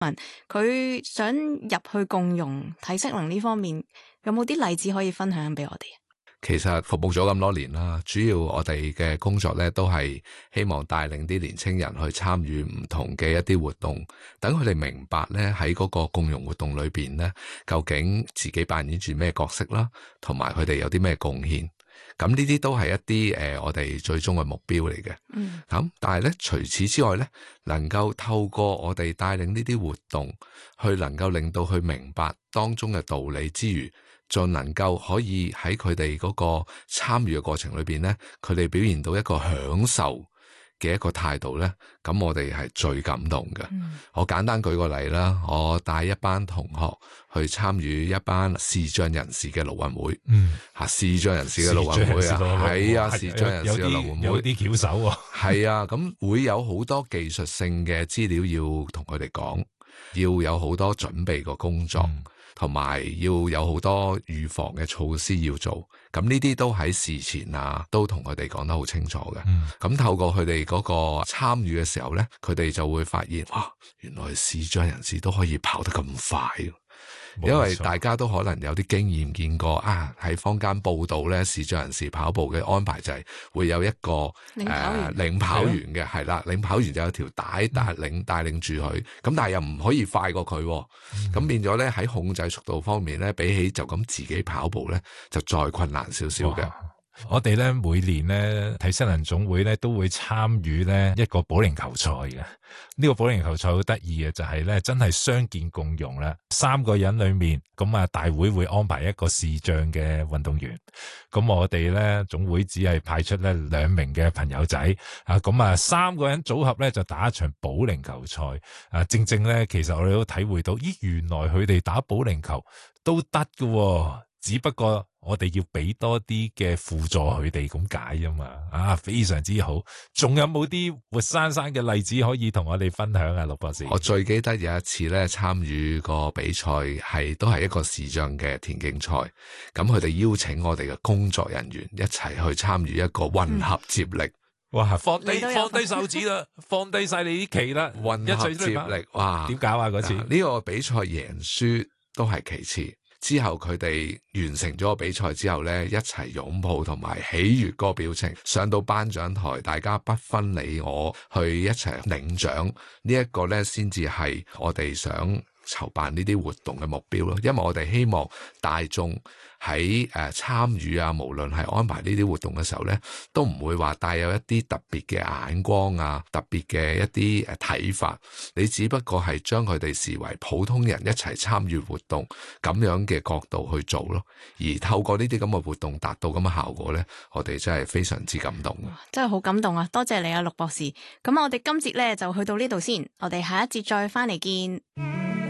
問佢想入去共融體適能呢方面，有冇啲例子可以分享俾我哋？ 其實服務咗咁多年啦，主要我哋嘅工作咧都係希望帶領啲年青人去參與唔同嘅一啲活動，等佢哋明白咧喺嗰個共融活動裏邊咧，究竟自己扮演住咩角色啦，同埋佢哋有啲咩貢獻。咁呢啲都係一啲我哋最終嘅目標嚟嘅。咁但係咧，除此之外咧，能夠透過我哋帶領呢啲活動，去能夠令到佢明白當中嘅道理之餘，仲能夠可以喺佢哋嗰個參與嘅過程裏邊咧，佢哋表現到一個享受嘅一個態度咧，咁我哋係最感動嘅。我簡單舉個例啦，我帶一班同學去參與一班視障人士嘅陸運會。視障人士嘅陸運會啊，係啊，視障人士嘅陸運會有啲翹手喎。 係啊，咁會有好多技術性嘅資料要同佢哋講，要有好多準備個工作。同埋要有好多預防嘅措施要做，咁呢啲都喺事前啊，都同佢哋講得好清楚嘅。咁透過佢哋嗰個參與嘅時候咧，佢哋就會發現，哇，原來視障人士都可以跑得咁快。因為大家都可能有啲經驗見過啊，喺坊間報道咧，視障人士跑步嘅安排就係會有一個領跑員嘅，係啦，領跑員就有條帶帶領住佢，咁但係又唔可以快過佢，咁變咗咧喺控制速度方面咧，比起就咁自己跑步咧，就再困難少少嘅。 我哋咧每年咧體適能總會咧都會參與咧一個保齡球賽嘅。呢個保齡球賽好得意嘅就係咧真係傷健共融啦，3個人裏面咁啊，大會會安排一個視障嘅運動員，咁我哋咧總會只係派出咧2名嘅朋友仔啊，咁啊3個人組合咧就打一場保齡球賽啊，正正咧其實我哋都體會到，咦，原來佢哋打保齡球都得㗎，只不過我哋要俾多啲嘅輔助佢哋咁解啊嘛，啊，非常之好。仲有冇啲活生生嘅例子可以同我哋分享啊，陸博士？ 我最記得有一次咧參與個比賽都係一個視障嘅田徑賽，咁佢哋邀請我哋嘅工作人員一齊去參與一個混合接力。 哇！放低手指啦，放低晒你啲旗啦， 混合接力，哇！ 點搞啊嗰次？ 呢個比賽贏輸都係其次。之後佢哋完成咗個比賽之後咧，一齊擁抱同埋喜悅個表情，上到頒獎台，大家不分你我去一齊領獎，呢一個咧先至係我哋想籌辦呢啲活動嘅目標咯。因為我哋希望大眾喺參與啊，無論係安排呢啲活動嘅時候咧，都唔會話帶有一啲特別嘅眼光啊，特別嘅一啲睇法。你只不過係將佢哋視為普通人一齊參與活動咁樣嘅角度去做咯。而透過呢啲咁嘅活動達到咁嘅效果咧，我哋真係非常之感動。 真係好感動啊！多謝你啊，陸博士。咁我哋今節咧就去到呢度先，我哋下一節再翻嚟見。